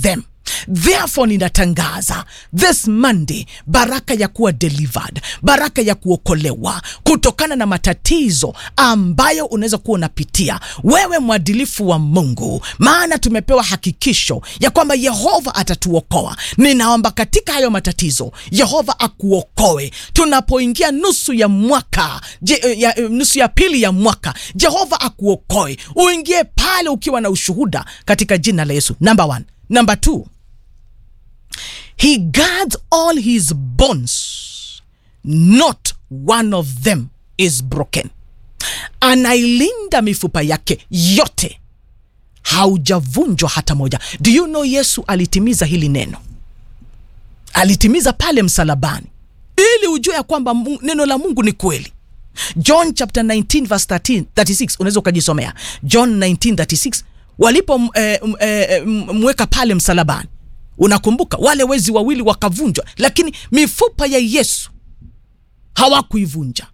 them. Therefore ninatangaza this Monday baraka ya kuwa delivered, baraka ya kuokolewa kutokana na matatizo ambayo unaweza kuwa unapitia wewe mwadilifu wa Mungu, maana tumepewa hakikisho ya kwamba Yehova atatuokoa. Ninaomba katika hayo matatizo Yehova akuokoe. Tunapoingia nusu ya mwaka, nusu ya pili ya mwaka, Yehova akuokoe. Uingie pale ukiwa na ushuhuda katika jina la Yesu. Number 1. Number 2, he guards all his bones, not one of them is broken. Anailinda mifupa yake yote, haujavunjwa hata moja. Do you know Yesu alitimiza hili neno? Alitimiza pale msalabani ili ujue ya kwamba neno la Mungu ni kweli. John chapter 19 verse 36, unaweza ukajisomea. John 19:36, walipo mweka pale msalabani, unakumbuka wale wezi wawili wakavunjwa, lakini mifupa ya Yesu hawakuivunja.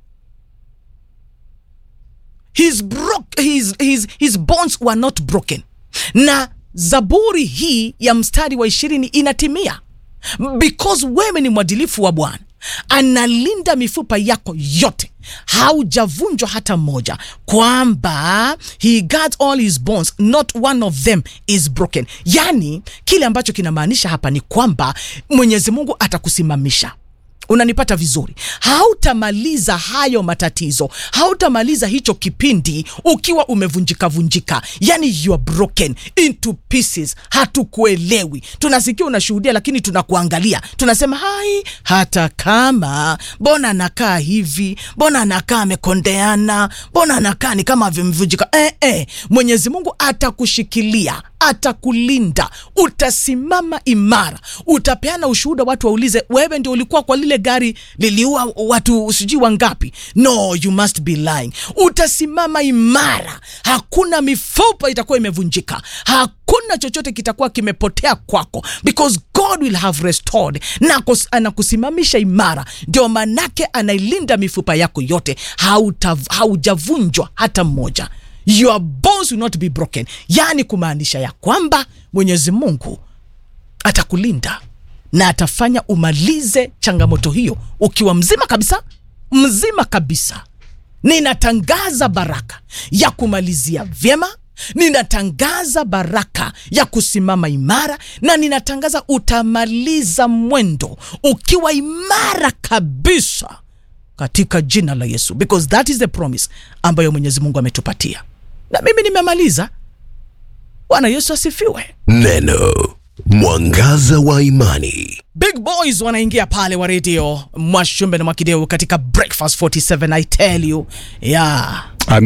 His bones were not broken. Na Zaburi hii ya mstari wa 20 inatimia, because wewe ni mwadilifu wa Bwana. Analinda mifupa yako yote, haujavunjwa hata moja, kwamba he guards all his bones, not one of them is broken. Yani kile ambacho kinamaanisha hapa ni kwamba Mwenyezi Mungu atakusimamisha. Unanipata vizuri? Hautamaliza hayo matatizo, hautamaliza hicho kipindi ukiwa umevunjika. Yani you are broken into pieces. Hatukuelewi, tunasikia unashuhudia, lakini tunakuangalia, tunasema hai, hata kama mbona anakaa hivi, mbona anakaa amekondeana, mbona anakaa ni kama vimvunjika. Mwenyezi Mungu atakushikilia, atakulinda, utasimama imara, utapeana ushuhuda, watu waulize wewe ndio ulikuwa kwa lile gari liliua watu usijui wangapi. No, you must be lying. Utasimama imara, hakuna mifupa itakuwa imevunjika, hakuna chochote kitakuwa kimepotea kwako, because God will have restored. Na anakusimamisha imara, ndio manake anailinda mifupa yako yote, haujavunjwa hata mmoja. Your bones will not be broken. Yani kumaanisha ya kwamba Mwenyezi Mungu atakulinda na atafanya umalize changamoto hiyo ukiwa mzima kabisa. Ninatangaza baraka ya kumalizia vyema, ninatangaza baraka ya kusimama imara, na ninatangaza utamaliza mwendo ukiwa imara kabisa katika jina la Yesu, because that is the promise ambayo Mwenyezi Mungu ametupatia. Na mimi nimemaliza. Bwana Yesu asifiwe. Neno mwangaza wa imani. Big boys wanaingia pale wa radio Mwashumbe na Mwakideu katika Breakfast 47. I tell you, yeah.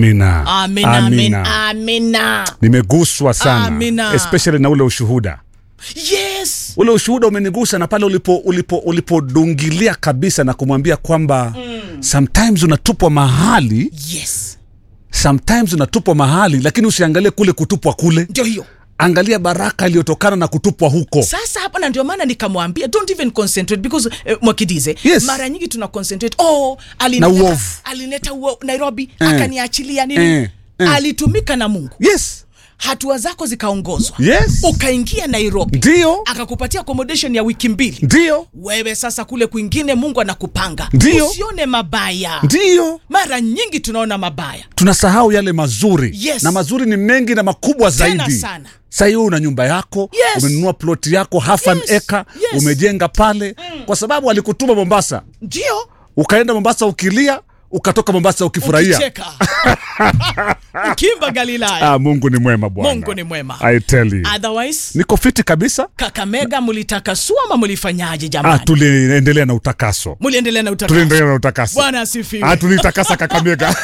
Amina. Nimeguswa sana, especially na ule ushuhuda. Yes. Ule ushuhuda umenigusa, na pale ulipodungilia kabisa na kumwambia kwamba sometimes unatupwa mahali. Yes. Sometimes unatupwa mahali, lakini usiangalie kule kutupwa kule. Ndio hiyo. Angalia baraka iliyotokana na kutupwa huko. Sasa hapa na ndio maana nikamwambia don't even concentrate, because Mwakidize, yes, mara nyingi tuna concentrate, alineta Nairobi, akaniachilia nini. Alitumika na Mungu. Yes. Hatua zako zikaongozwa. Yes. Ukaingia Nairobi. Ndio. Akakupatia accommodation ya wiki 2. Ndio. Wewe sasa kule kwingine Mungu anakupanga. Ndio. Usione mabaya. Ndio. Mara nyingi tunaona mabaya, tunasahau yale mazuri. Yes. Na mazuri ni mengi na makubwa zaidi. Tena sana. Sasa hiyo una nyumba yako, yes, umenunua ploti yako half an acre, yes, umejenga pale, kwa sababu alikutuma Mombasa. Ndio. Ukaenda Mombasa ukilia, ukatoka Mombasa ukifurahia. Ukicheka. Ukimba Galilaya. Mungu ni mwema Bwana. Mungu ni mwema. I tell you. Otherwise, niko fiti kabisa. Kakamega mulitakaswa ama mulifanyaje jamani? Tuliendelea na utakaso. Muliendelea na utakaso. Tuliendelea na utakaso. Bwana asifiwe. Tulitakasa Kakamega.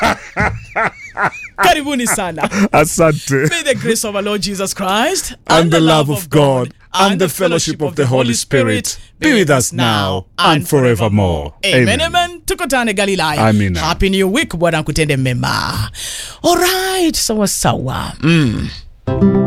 Karibuni sana. Asante. May the grace of our Lord Jesus Christ and the love of God and the fellowship of the Holy Spirit be with us now and forevermore. Amen. Amen. Tukutane Galilaya. Amina. Happy New Week. Bwana kutende mema. All right. Sawa.